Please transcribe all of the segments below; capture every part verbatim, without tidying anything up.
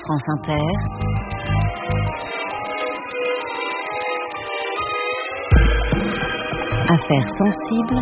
France Inter. Affaires sensibles.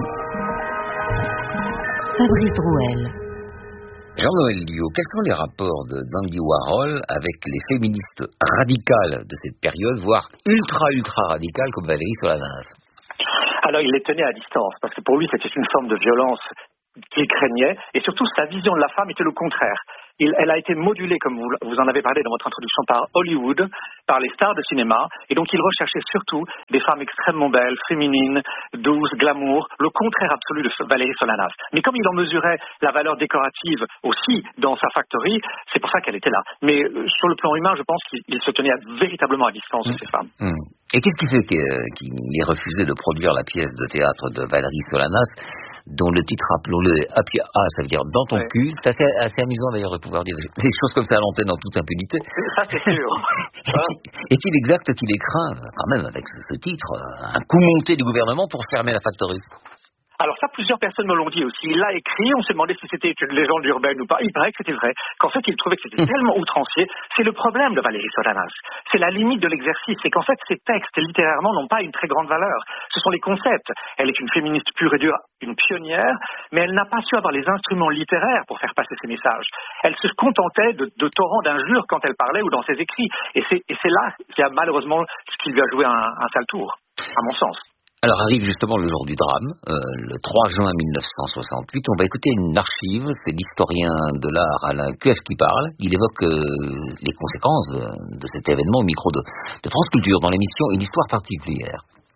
Fabrice Drouel. Jean-Noël Liot, quels sont les rapports de d'Andy Warhol avec les féministes radicales de cette période, voire ultra-ultra radicales comme Valérie Solanas? Alors il les tenait à distance, parce que pour lui c'était une forme de violence qu'il craignait, et surtout sa vision de la femme était le contraire. Il, elle a été modulée, comme vous, vous en avez parlé dans votre introduction, par Hollywood, par les stars de cinéma, et donc il recherchait surtout des femmes extrêmement belles, féminines, douces, glamour, le contraire absolu de Valérie Solanas. Mais comme il en mesurait la valeur décorative aussi dans sa factory, c'est pour ça qu'elle était là. Mais euh, sur le plan humain, je pense qu'il se tenait à, véritablement à distance de ces femmes. Mmh. Et qu'est-ce qui fait qu'il ait refusé de produire la pièce de théâtre de Valérie Solanas, dont le titre, rappelons-le, Happy Ah, ça veut dire dans ton ouais. cul. C'est assez, assez amusant d'ailleurs de pouvoir dire des choses comme ça à l'antenne en toute impunité. Ça, c'est sûr. Est-il exact qu'il ait craint, quand même, avec ce, ce titre, un coup monté du gouvernement pour fermer la factory? Alors ça, plusieurs personnes me l'ont dit aussi. Il l'a écrit, on s'est demandé si c'était une légende urbaine ou pas. Il paraît que c'était vrai, qu'en fait, il trouvait que c'était tellement outrancier. C'est le problème de Valérie Solanas. C'est la limite de l'exercice. C'est qu'en fait, ces textes, littérairement, n'ont pas une très grande valeur. Ce sont les concepts. Elle est une féministe pure et dure, une pionnière, mais elle n'a pas su avoir les instruments littéraires pour faire passer ses messages. Elle se contentait de, de torrents d'injures quand elle parlait ou dans ses écrits. Et c'est, et c'est là qu'il y a malheureusement ce qui lui a joué un, un sale tour, à mon sens. Alors arrive justement le jour du drame, euh, le trois juin mille neuf cent soixante-huit. On va écouter une archive, c'est l'historien de l'art Alain Cuef qui parle. Il évoque euh, les conséquences de, de cet événement au micro de, de France Culture dans l'émission Une histoire particulière.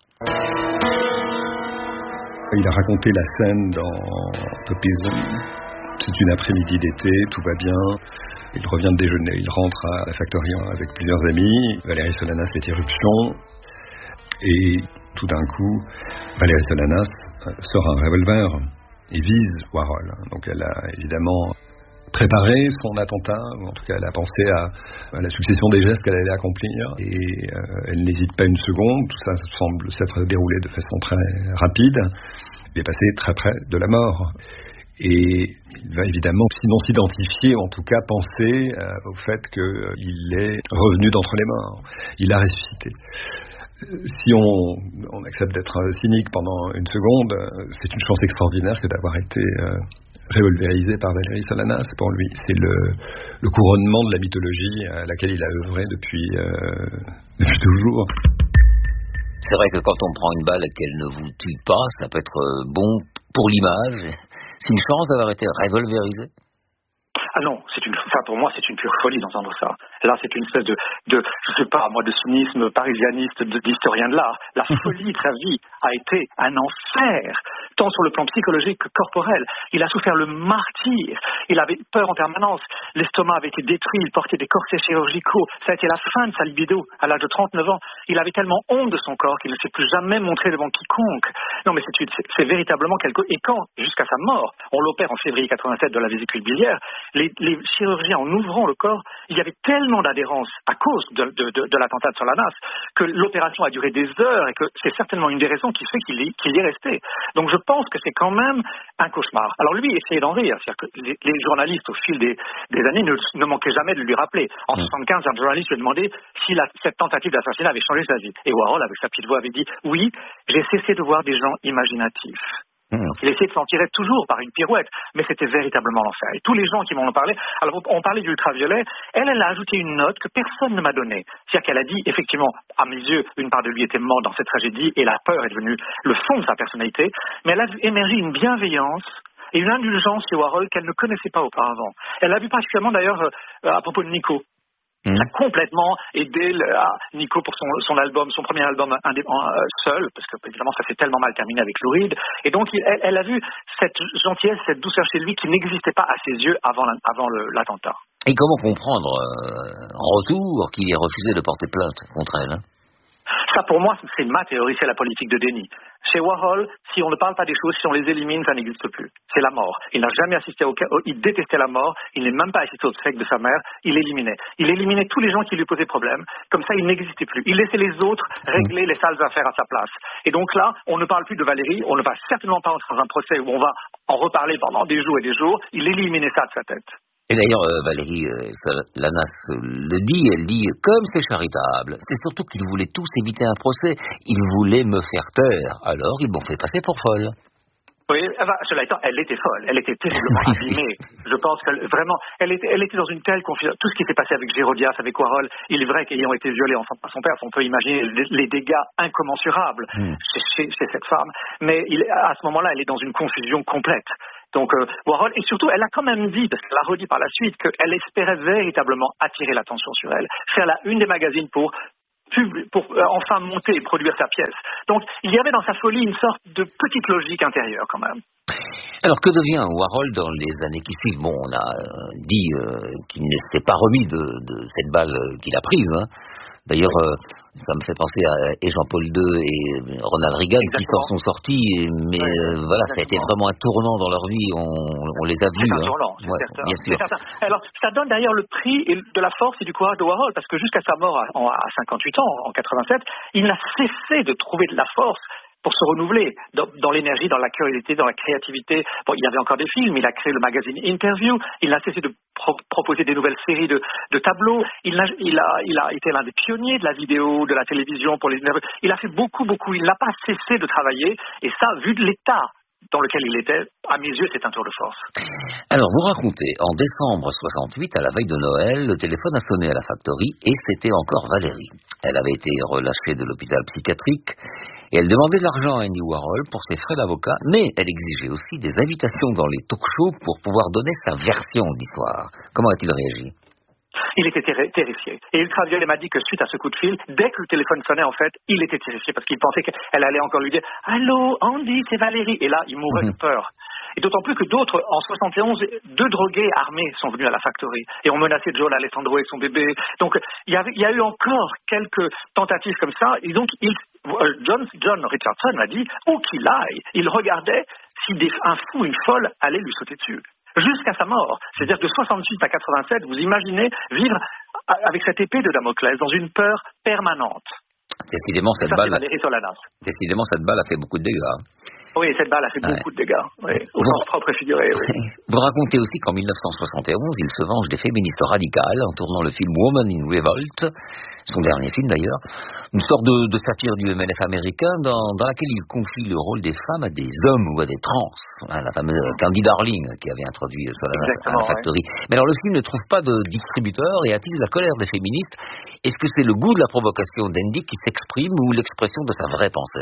Il a raconté la scène dans Popism. C'est une après-midi d'été, tout va bien. Il revient de déjeuner, il rentre à la factory avec plusieurs amis. Valérie Solanas fait éruption et tout d'un coup, Valérie Solanas sort un revolver et vise Warhol. Donc elle a évidemment préparé son attentat, ou en tout cas elle a pensé à, à la succession des gestes qu'elle allait accomplir, et euh, elle n'hésite pas une seconde. Tout ça semble s'être déroulé de façon très rapide. Il est passé très près de la mort. Et il va évidemment, sinon s'identifier, en tout cas penser euh, au fait qu'il est revenu d'entre les morts. Il a ressuscité. Si on, on accepte d'être cynique pendant une seconde, c'est une chance extraordinaire que d'avoir été euh, revolverisé par Valérie Solanas. Pour lui, c'est le, le couronnement de la mythologie à laquelle il a œuvré depuis, euh, depuis toujours. C'est vrai que quand on prend une balle et qu'elle ne vous tue pas, ça peut être bon pour l'image. C'est une chance d'avoir été revolverisé. Ah non, c'est une, enfin pour moi c'est une pure folie d'entendre ça. Là c'est une espèce de, de, je sais pas moi, de cynisme parisianiste de, d'historien de l'art. La folie de sa vie a été un enfer, tant sur le plan psychologique que corporel. Il a souffert le martyre, il avait peur en permanence, l'estomac avait été détruit, il portait des corsets chirurgicaux, ça a été la fin de sa libido à l'âge de trente-neuf ans. Il avait tellement honte de son corps qu'il ne s'est plus jamais montré devant quiconque. Non mais c'est, c'est, c'est véritablement quelque chose. Et quand, jusqu'à sa mort, on l'opère en février quatre-vingt-sept de la vésicule biliaire, les, les chirurgiens, en ouvrant le corps, il y avait tellement d'adhérence à cause de, de, de, de l'attentat de Solanas que l'opération a duré des heures et que c'est certainement une des raisons qui fait qu'il y, qu'il y est resté. Donc je pense que c'est quand même un cauchemar. Alors lui essayait d'en rire, c'est-à-dire que les, les journalistes au fil des, des années ne, ne manquaient jamais de lui rappeler. En mmh. soixante-quinze, un journaliste lui a demandé si la, cette tentative d'assassinat avait changé sa vie. Et Warhol, avec sa petite voix, avait dit « Oui, j'ai cessé de voir des gens imaginatifs ». Mmh. Il essayait de s'en tirer toujours par une pirouette, mais c'était véritablement l'enfer. Et tous les gens qui m'en ont parlé, alors on parlait d'ultraviolet, elle, elle a ajouté une note que personne ne m'a donnée. C'est-à-dire qu'elle a dit, effectivement, à mes yeux, une part de lui était morte dans cette tragédie et la peur est devenue le fond de sa personnalité, mais elle a vu émerger une bienveillance et une indulgence chez Warhol qu'elle ne connaissait pas auparavant. Elle l'a vu particulièrement d'ailleurs euh, à propos de Nico. Mmh. Ça a complètement aidé le, à Nico pour son, son album, son premier album indé, en, euh, seul, parce que évidemment ça s'est tellement mal terminé avec Lou Reed. Et donc il, elle, elle a vu cette gentillesse, cette douceur chez lui qui n'existait pas à ses yeux avant, la, avant le, l'attentat. Et comment comprendre euh, en retour qu'il ait refusé de porter plainte contre elle, hein? Ça, pour moi, c'est ma théorie, c'est la politique de déni. Chez Warhol, si on ne parle pas des choses, si on les élimine, ça n'existe plus. C'est la mort. Il n'a jamais assisté au cas, il détestait la mort, il n'est même pas assisté au obsèques de sa mère, il éliminait. Il éliminait tous les gens qui lui posaient problème. Comme ça, il n'existait plus. Il laissait les autres régler les sales affaires à sa place. Et donc là, on ne parle plus de Valérie, on ne va certainement pas entrer dans un procès où on va en reparler pendant des jours et des jours. Il éliminait ça de sa tête. Et d'ailleurs, euh, Valérie euh, Solanas le dit, elle dit « Comme c'est charitable, c'est surtout qu'ils voulaient tous éviter un procès, ils voulaient me faire taire, alors ils m'ont fait passer pour folle. » Oui, enfin, cela étant, elle était folle, elle était terriblement abîmée. Je pense que vraiment, elle était, elle était dans une telle confusion. Tout ce qui s'est passé avec Gérodias, avec Warhol, il est vrai qu'ayant été violée enfin, par son père, on peut imaginer les dégâts incommensurables mm. chez, chez, chez cette femme. Mais il, à ce moment-là, elle est dans une confusion complète. Donc euh, Warhol, et surtout, elle a quand même dit, parce qu'elle a redit par la suite, qu'elle espérait véritablement attirer l'attention sur elle, faire la une des magazines pour pour euh, enfin monter et produire sa pièce. Donc, il y avait dans sa folie une sorte de petite logique intérieure, quand même. Alors, que devient Warhol dans les années qui suivent? Bon, on a euh, dit euh, qu'il ne s'est pas remis de, de cette balle euh, qu'il a prise, hein. D'ailleurs, euh, ça me fait penser à et Jean-Paul deux et Ronald Reagan Exactement. qui s'en sont sortis, mais ouais, euh, voilà, ça a été vraiment un tournant dans leur vie, on, on les a vus. C'est un hein. tournant, c'est ouais, certain. Bien sûr. C'est certain. Alors, ça donne d'ailleurs le prix de la force et du courage de Warhol, parce que jusqu'à sa mort à, à cinquante-huit ans, en quatre-vingt-sept, il n'a cessé de trouver de la force pour se renouveler dans, dans l'énergie, dans la curiosité, dans la créativité. Bon, il y avait encore des films, il a créé le magazine Interview, il n'a cessé de pro- proposer des nouvelles séries de, de tableaux, il a, il, a, il a été l'un des pionniers de la vidéo, de la télévision pour les nerveux. Il a fait beaucoup, beaucoup, il n'a pas cessé de travailler, et ça, vu de l'état dans lequel il était, à mes yeux, c'est un tour de force. Alors, vous racontez, en décembre soixante-huit, à la veille de Noël, le téléphone a sonné à la Factory et c'était encore Valérie. Elle avait été relâchée de l'hôpital psychiatrique et elle demandait de l'argent à Andy Warhol pour ses frais d'avocat, mais elle exigeait aussi des invitations dans les talk-shows pour pouvoir donner sa version de l'histoire. Comment a-t-il réagi ? Il était terri- terrifié. Et Ultraviolet m'a dit que suite à ce coup de fil, dès que le téléphone sonnait, en fait, il était terrifié parce qu'il pensait qu'elle allait encore lui dire « Allô, Andy, c'est Valérie ». Et là, il mourait mmh. de peur. Et d'autant plus que d'autres, en soixante et onze, deux drogués armés sont venus à la Factory et ont menacé Joel Alessandro et son bébé. Donc, il y, avait, il y a eu encore quelques tentatives comme ça. Et donc, il, John, John Richardson m'a dit « Où qu'il aille », il regardait si des, un fou, une folle allait lui sauter dessus. Jusqu'à sa mort. C'est-à-dire de soixante-huit à quatre-vingt-sept, vous imaginez vivre avec cette épée de Damoclès dans une peur permanente. Décidément, cette ça, balle. Valérie Solanas. Décidément, cette balle a fait beaucoup de dégâts. Oui, cette balle a fait ouais. beaucoup de dégâts. Oui, au sens propre et figuré. Oui. Vous racontez aussi qu'en mille neuf cent soixante et onze, il se venge des féministes radicales en tournant le film Woman in Revolt, son dernier film d'ailleurs, une sorte de, de satire du M L F américain dans, dans laquelle il confie le rôle des femmes à des hommes ou à des trans. Hein, la fameuse Candy Darling qui avait introduit Solanas à la Factory. Ouais. Mais alors le film ne trouve pas de distributeur et attise la colère des féministes. Est-ce que c'est le goût de la provocation d'Andy qui s'exprime ou l'expression de sa vraie pensée ?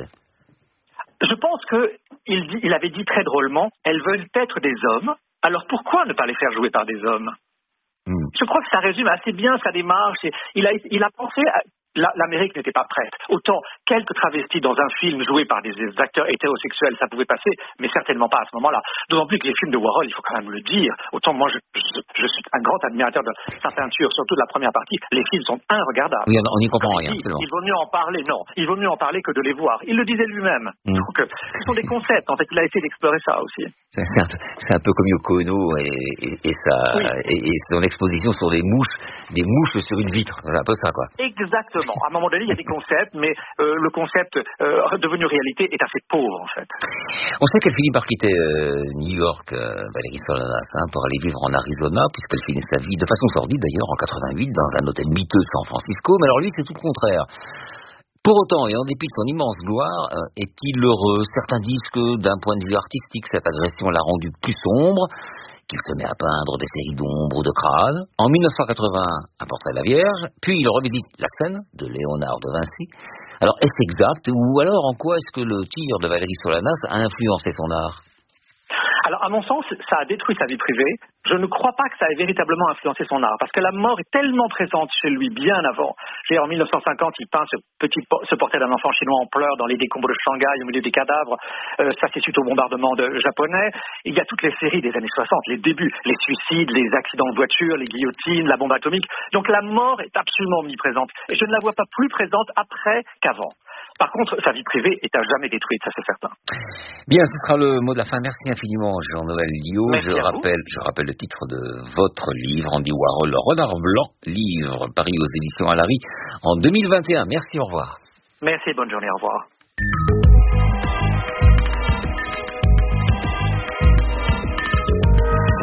Je pense qu'il dit, il avait dit très drôlement, elles veulent être des hommes, alors pourquoi ne pas les faire jouer par des hommes ? mmh. Je crois que ça résume assez bien sa démarche. Il a, il a pensé à... La, L'Amérique n'était pas prête. Autant quelques travestis dans un film joué par des acteurs hétérosexuels, ça pouvait passer, mais certainement pas à ce moment-là. D'autant plus que les films de Warhol, il faut quand même le dire. Autant moi, je, je, je suis un grand admirateur de sa peinture, surtout de la première partie. Les films sont inregardables. Oui, on n'y comprend rien. Il, il vaut mieux en parler, non. Il vaut mieux en parler que de les voir. Il le disait lui-même. Mm. Donc, ce sont des concepts. En fait, il a essayé d'explorer ça aussi. C'est un peu, c'est un peu comme Yoko Ono et, et, et, sa, oui. et, et son exposition sur des mouches, des mouches sur une vitre. C'est un peu ça, quoi. Exactement. À un moment donné, il y a des concepts, mais euh, le concept euh, devenu réalité est assez pauvre, en fait. On sait qu'elle finit par quitter euh, New York, euh, Valérie Solanas, hein, pour aller vivre en Arizona, puisqu'elle finit sa vie de façon sordide, d'ailleurs, en quatre-vingt-huit, dans un hôtel miteux de San Francisco. Mais alors lui, c'est tout le contraire. Pour autant, et en dépit de son immense gloire, euh, est-il heureux ? Certains disent que, d'un point de vue artistique, cette agression l'a rendu plus sombre, qu'il se met à peindre des séries d'ombres ou de crânes. En mille neuf cent quatre-vingts, un portrait de la Vierge, puis il revisite la scène de Léonard de Vinci. Alors, est-ce exact, ou alors en quoi est-ce que le tir de Valérie Solanas a influencé son art ? Alors, à mon sens, ça a détruit sa vie privée. Je ne crois pas que ça ait véritablement influencé son art, parce que la mort est tellement présente chez lui bien avant. J'ai en mille neuf cent cinquante, il peint ce petit ce portrait d'un enfant chinois en pleurs dans les décombres de Shanghai, au milieu des cadavres. Euh, ça, c'est suite au bombardement de japonais. Il y a toutes les séries des années soixante, les débuts, les suicides, les accidents de voiture, les guillotines, la bombe atomique. Donc, la mort est absolument omniprésente. Et je ne la vois pas plus présente après qu'avant. Par contre, sa vie privée est à jamais détruite, ça c'est certain. Bien, ce sera le mot de la fin. Merci infiniment, Jean-Noël Liot. Merci je rappelle, je rappelle le titre de votre livre, Andy Warhol, Renard Blanc, livre paru aux éditions Alary en deux mille vingt et un. Merci, au revoir. Merci, bonne journée, au revoir.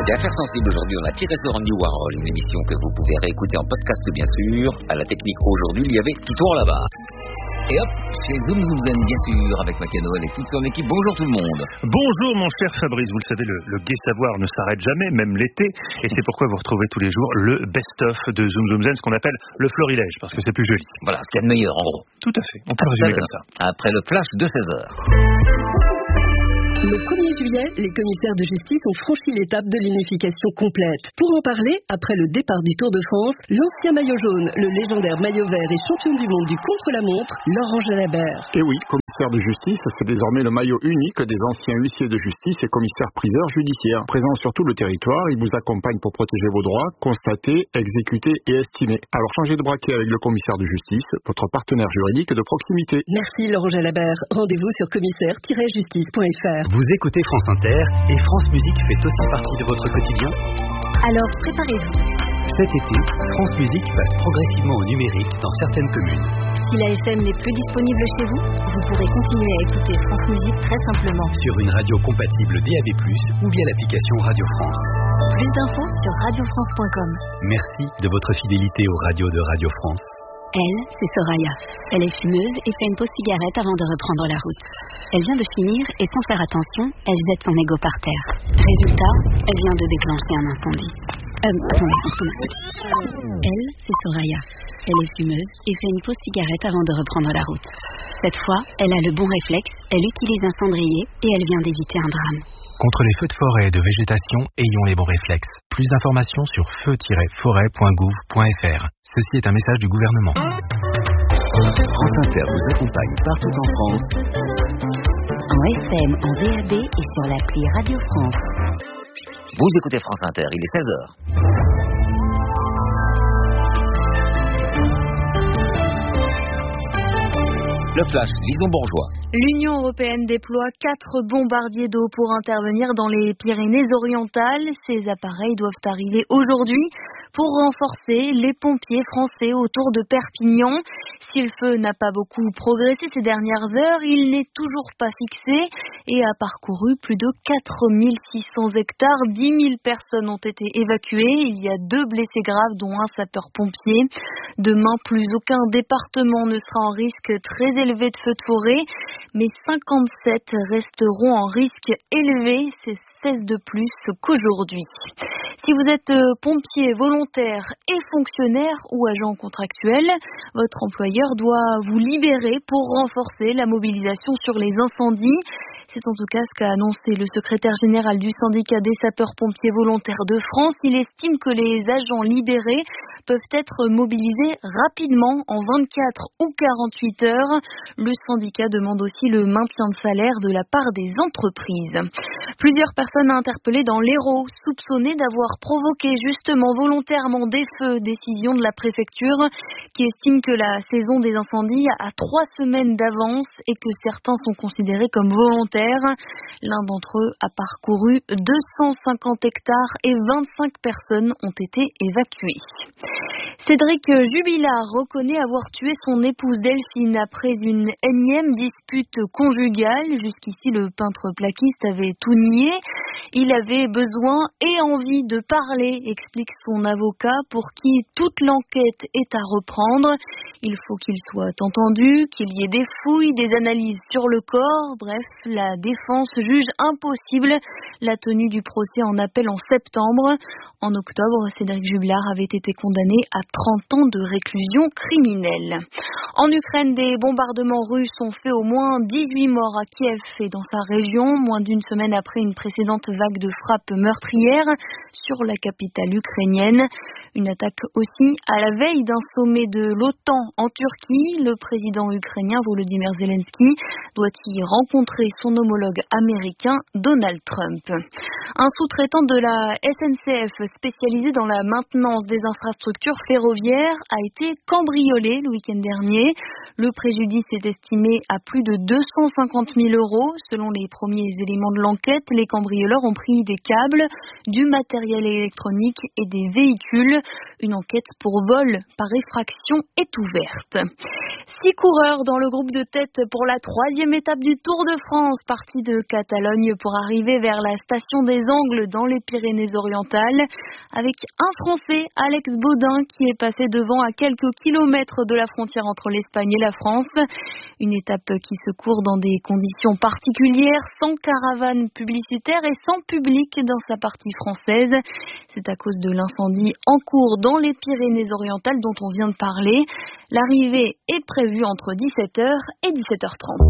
C'était Affaires sensibles. Aujourd'hui, on a tiré sur Andy Warhol, une émission que vous pouvez réécouter en podcast, bien sûr. À la technique, aujourd'hui, il y avait Titouan là-bas. Et hop, chez Zoom Zoom Zen, bien sûr, avec Macano et toute son équipe. Bonjour tout le monde. Bonjour mon cher Fabrice. Vous le savez, le, le gai savoir ne s'arrête jamais, même l'été. Et c'est pourquoi vous retrouvez tous les jours le best-of de Zoom Zoom Zen, ce qu'on appelle le florilège, parce que c'est plus joli. Voilà, ce qu'il y a de meilleur, en gros. Tout à fait, on peut le résumer comme ça. Après le flash de seize heures. Le premier juillet, les commissaires de justice ont franchi l'étape de l'unification complète. Pour en parler, après le départ du Tour de France, l'ancien maillot jaune, le légendaire maillot vert et champion du monde du contre-la-montre, Laurent Jalabert. Et oui, commissaire de justice, c'est désormais le maillot unique des anciens huissiers de justice et commissaires-priseurs judiciaires. Présent sur tout le territoire, il vous accompagne pour protéger vos droits, constater, exécuter et estimer. Alors changez de braquet avec le commissaire de justice, votre partenaire juridique de proximité. Merci Laurent Jalabert. Rendez-vous sur commissaire tiret justice point f r. Vous écoutez France Inter et France Musique fait aussi partie de votre quotidien. Alors préparez-vous. Cet été, France Musique passe progressivement au numérique dans certaines communes. Si la F M n'est plus disponible chez vous, vous pourrez continuer à écouter France Musique très simplement. Sur une radio compatible D A B plus, ou via l'application Radio France. Plus d'infos sur radio france point com. Merci de votre fidélité aux radios de Radio France. Elle, c'est Soraya. Elle est fumeuse et fait une pause cigarette avant de reprendre la route. Elle vient de finir et sans faire attention, elle jette son mégot par terre. Résultat, elle vient de déclencher un incendie. Euh, attendez, on recommence. Elle, c'est Soraya. Elle est fumeuse et fait une pause cigarette avant de reprendre la route. Cette fois, elle a le bon réflexe, elle utilise un cendrier et elle vient d'éviter un drame. Contre les feux de forêt et de végétation, ayons les bons réflexes. Plus d'informations sur feu tiret forêt point gouv point f r. Ceci est un message du gouvernement. France Inter vous accompagne partout en France. En F M, en D A B et sur l'appli Radio France. Vous écoutez France Inter, il est seize heures. Le flash, Lison Bourgeois. L'Union européenne déploie quatre bombardiers d'eau pour intervenir dans les Pyrénées-Orientales. Ces appareils doivent arriver aujourd'hui pour renforcer les pompiers français autour de Perpignan. Si le feu n'a pas beaucoup progressé ces dernières heures, il n'est toujours pas fixé et a parcouru plus de quatre mille six cents hectares. dix mille personnes ont été évacuées. Il y a deux blessés graves, dont un sapeur-pompier. Demain, plus aucun département ne sera en risque très élevé de feux de forêt, mais cinquante-sept resteront en risque élevé. C'est seize de plus qu'aujourd'hui. Si vous êtes pompier volontaire et fonctionnaire ou agent contractuel, votre employeur doit vous libérer pour renforcer la mobilisation sur les incendies. C'est en tout cas ce qu'a annoncé le secrétaire général du syndicat des sapeurs-pompiers volontaires de France. Il estime que les agents libérés peuvent être mobilisés rapidement en vingt-quatre ou quarante-huit heures. Le syndicat demande aussi le maintien de salaire de la part des entreprises. Plusieurs personnes interpellées dans l'Hérault, soupçonnées d'avoir provoqué justement volontairement des feux. Décision de la préfecture qui estime que la saison des incendies a trois semaines d'avance et que certains sont considérés comme volontaires. L'un d'entre eux a parcouru deux cent cinquante hectares et vingt-cinq personnes ont été évacuées. Cédric Jubilard reconnaît avoir tué son épouse Delphine après une énième dispute conjugale. Jusqu'ici, le peintre plaquiste avait tout nié. Il avait besoin et envie de parler, explique son avocat, pour qui toute l'enquête est à reprendre. Il faut qu'il soit entendu, qu'il y ait des fouilles, des analyses sur le corps. Bref, la défense juge impossible la tenue du procès en appel en septembre. En octobre, Cédric Jubilard avait été condamné à trente ans de réclusion criminelle. En Ukraine, des bombardements russes ont fait au moins dix-huit morts à Kiev et dans sa région, moins d'une semaine après une précédente vague de frappes meurtrières sur la capitale ukrainienne. Une attaque aussi à la veille d'un sommet de l'OTAN en Turquie. Le président ukrainien Volodymyr Zelensky doit y rencontrer son homologue américain Donald Trump. Un sous-traitant de la S N C F spécialisé dans la maintenance des infrastructures infrastructure ferroviaire a été cambriolée le week-end dernier. Le préjudice est estimé à plus de deux cent cinquante mille euros. Selon les premiers éléments de l'enquête, les cambrioleurs ont pris des câbles, du matériel électronique et des véhicules. Une enquête pour vol par effraction est ouverte. Six coureurs dans le groupe de tête pour la troisième étape du Tour de France, parti de Catalogne pour arriver vers la station des Angles dans les Pyrénées-Orientales, avec un Français, Alex Baudin, qui est passé devant à quelques kilomètres de la frontière entre l'Espagne et la France. Une étape qui se court dans des conditions particulières, sans caravane publicitaire et sans public dans sa partie française. C'est à cause de l'incendie en cours dans les Pyrénées-Orientales dont on vient de parler. L'arrivée est prévue entre dix-sept heures et dix-sept heures trente.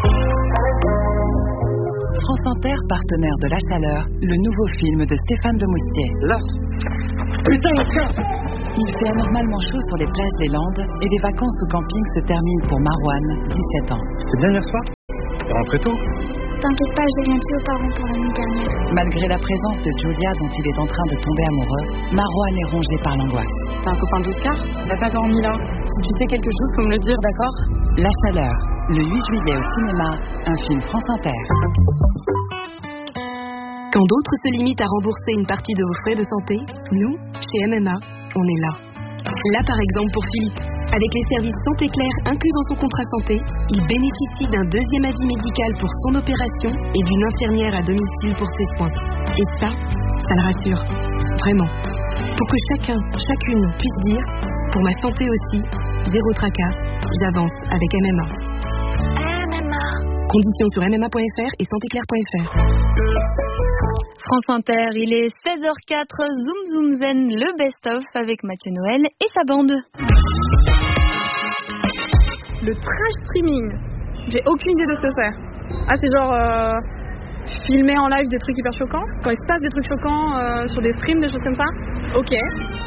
France Inter, partenaire de La Chaleur, le nouveau film de Stéphane de Moustier. Là Putain, Oscar Il fait anormalement chaud sur les plages des Landes et les vacances au camping se terminent pour Marouane, dix-sept ans. C'était bien hier soir? T'es rentré tôt? T'inquiète pas, j'ai rien dit aux parents pour la nuit dernière. Malgré la présence de Julia dont il est en train de tomber amoureux, Marouane est rongé par l'angoisse. T'es un copain d'Oscar? Il n'a pas dormi là. Si tu sais quelque chose, faut me le dire, d'accord? La Chaleur, le huit juillet au cinéma, un film France Inter. Quand d'autres se limitent à rembourser une partie de vos frais de santé, nous, chez M M A, on est là. Là par exemple pour Philippe. Avec les services Santé Claire inclus dans son contrat santé, il bénéficie d'un deuxième avis médical pour son opération et d'une infirmière à domicile pour ses soins. Et ça, ça le rassure. Vraiment. Pour que chacun, chacune puisse dire, pour ma santé aussi, zéro tracas, j'avance avec M M A. M M A. Conditions sur m m a point f r et santé claire point f r. France Inter, il est seize heures quatre, Zoom Zoom Zen, le best-of avec Mathieu Noël et sa bande. Le trash streaming, j'ai aucune idée de ce que c'est. Ah, c'est genre euh, filmer en live des trucs hyper choquants, quand il se passe des trucs choquants euh, sur des streams, des choses comme ça. Ok.